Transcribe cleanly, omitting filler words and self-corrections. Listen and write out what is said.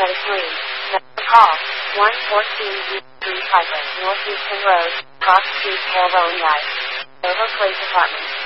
Mediterranean. Call 11403 Piper, Northeastern Road, Cross Street, Hale Rowan Drive. Overplace Apartments.